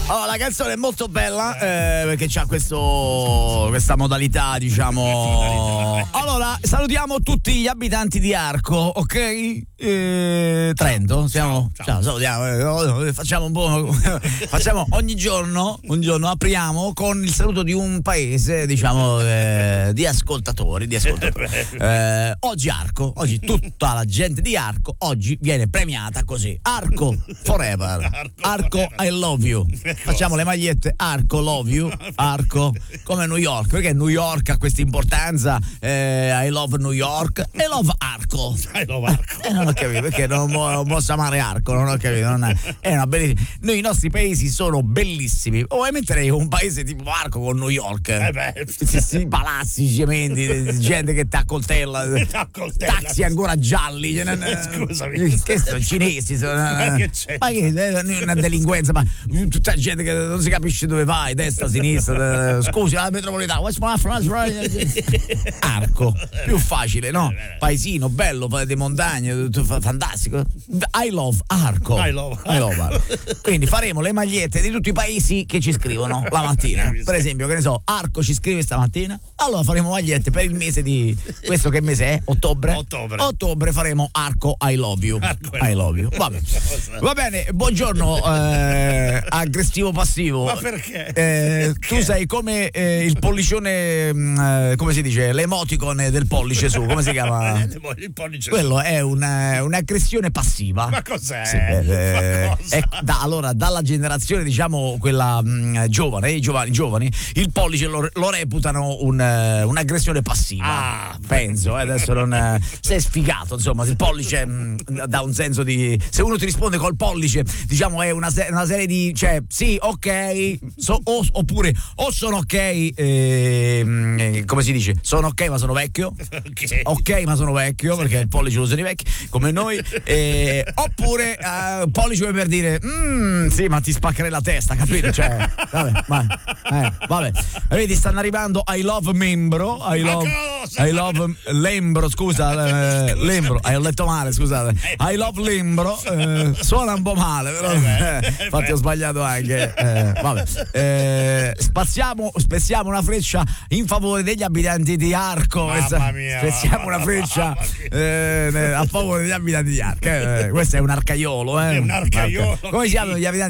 Allora, la canzone è molto bella perché c'ha questa modalità, diciamo. Allora, salutiamo tutti gli abitanti di Arco, ok? Trento, siamo. Ciao, salutiamo. Facciamo un po'. Facciamo ogni giorno apriamo con il saluto di un paese, diciamo, di ascoltatori. Oggi Arco, oggi tutta la gente di Arco oggi viene premiata così. Arco forever. Arco I love you. Facciamo le magliette Arco love you. Arco come New York, perché New York ha questa importanza. I love New York. I love Arco. Non ho capito perché non posso amare Arco, non ho capito. È una bellissima. Noi i nostri paesi sono bellissimi. Ovviamente lei un paese tipo Arco con New York. Sì, palazzi, cementi, gente che ti accoltella, taxi ancora gialli. Scusami. Che sono cinesi? Ma che una delinquenza, ma tutta gente che non si capisce dove vai, destra, sinistra. Scusi, la metropolitana. Arco, più facile, no? Paesino, bello, di montagne, fantastico. I love Arco. Quindi faremo le magliette di tutti i paesi che ci scrivono la mattina. Per esempio, che ne so, Arco ci scrive stamattina, allora faremo magliette per il mese di questo, che mese è? Ottobre faremo Arco I love you. I love you. Va bene, buongiorno aggressivo passivo. Ma perché? Tu sei come il pollicione, come si dice? L'emoticon del pollice su, come si chiama? Il pollice quello è un'aggressione passiva. Ma cos'è? Sì, allora, dalla generazione, diciamo, quella giovane, i giovani, il pollice lo reputano un'aggressione passiva. Penso, adesso non se è sfigato, insomma, il pollice dà un senso di, se uno ti risponde col pollice, diciamo, è una serie di, cioè, sì, ok, oppure o sono ok, come si dice? Sono ok ma sono vecchio. Ok ma sono vecchio, perché il pollice lo usano i vecchi come noi, oppure pollice per dire sì, ma ti spaccherei la testa, capito? Cioè, vabbè. Vedi, stanno arrivando I love membro, I love Lembro, scusa, Lembro, hai letto male, scusate. I love Lembro, suona un po' male, però infatti ho sbagliato anche. Spezziamo una freccia in favore degli abitanti di Arco. Spezziamo una freccia a favore degli abitanti di Arco. Questo è un arcaiolo, È un arcaiolo. Come si chiamano gli abitanti